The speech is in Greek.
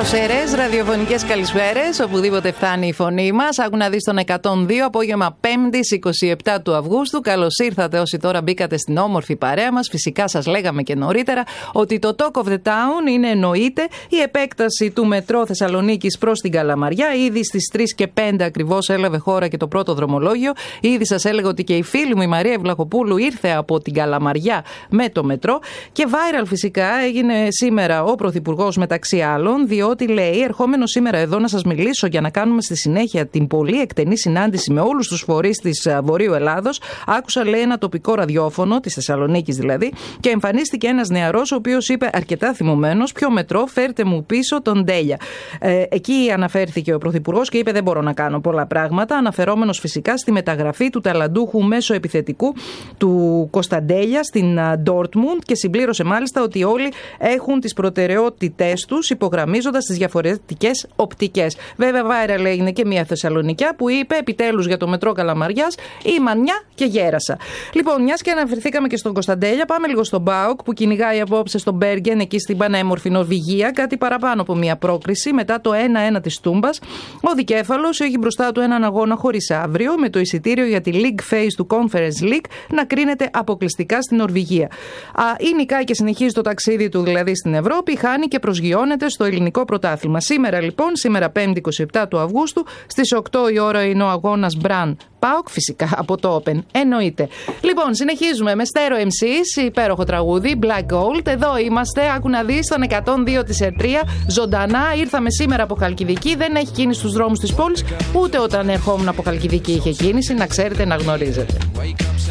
Δροσερές ραδιοφωνικές καλησπέρες, οπουδήποτε φτάνει η φωνή μας. Άκου να δεις τον 102, απόγευμα 5ης 27 του Αυγούστου. Καλώς ήρθατε όσοι τώρα μπήκατε στην όμορφη παρέα μας. Φυσικά σας λέγαμε και νωρίτερα ότι το Talk of the Town είναι, εννοείται, η επέκταση του μετρό Θεσσαλονίκης προς την Καλαμαριά. Ήδη στις 3:05 ακριβώς έλαβε χώρα και το πρώτο δρομολόγιο. Ήδη σας έλεγα ότι και η φίλη μου η Μαρία Ευλαχοπούλου ήρθε από την Καλαμαριά με το μετρό. Και viral φυσικά έγινε σήμερα ο Πρωθυπουργός μεταξύ άλλων, διότι λέει, ερχόμενο σήμερα εδώ να σας μιλήσω για να κάνουμε στη συνέχεια την πολύ εκτενή συνάντηση με όλους τους φορείς της Βορείου Ελλάδος, άκουσα, λέει, ένα τοπικό ραδιόφωνο, της Θεσσαλονίκης δηλαδή, και εμφανίστηκε ένας νεαρός, ο οποίος είπε αρκετά θυμωμένος, ποιο μετρό, φέρτε μου πίσω τον Τέλεια. Εκεί αναφέρθηκε ο Πρωθυπουργός και είπε, δεν μπορώ να κάνω πολλά πράγματα, αναφερόμενος φυσικά στη μεταγραφή του ταλαντούχου μέσω επιθετικού του Κωνσταντέλια στην Ντόρτμουντ, και συμπλήρωσε μάλιστα ότι όλοι έχουν τις προτεραιότητές τους, υπογραμμίζοντας τις διαφορετικές οπτικές. Βέβαια, viral έγινε και μια Θεσσαλονικιά που είπε επιτέλους για το μετρό Καλαμαριάς η Μανιά και γέρασα. Λοιπόν, μιας και αναφερθήκαμε και στον Κωνσταντέλια, πάμε λίγο στον ΠΑΟΚ που κυνηγάει απόψε στον Μπέργεν, εκεί στην πανέμορφη Νορβηγία, κάτι παραπάνω από μια πρόκριση μετά το 1-1 της Τούμπας. Ο δικέφαλος έχει μπροστά του έναν αγώνα χωρίς αύριο, με το εισιτήριο για τη League Phase του Conference League να κρίνεται αποκλειστικά στην Νορβηγία. Ή νικάει και συνεχίζει το ταξίδι του δηλαδή στην Ευρώπη, χάνει και προσγειώνεται στο ελληνικό πρωτάθλημα. Σήμερα λοιπόν, σήμερα 5η 27 του Αυγούστου, στις 8 η ώρα είναι ο αγώνας Μπραν ΠΑΟΚ, φυσικά από το Open, εννοείται. Λοιπόν, συνεχίζουμε με Στέρο MCs, υπέροχο τραγούδι, Black Gold. Εδώ είμαστε, άκου να δεις, στον 102 της ΕΡΤΡΙΑ, ζωντανά. Ήρθαμε σήμερα από Χαλκιδική, δεν έχει κίνηση στους δρόμους της πόλης, ούτε όταν ερχόμουν από Χαλκιδική είχε κίνηση, να ξέρετε, να γνωρίζετε.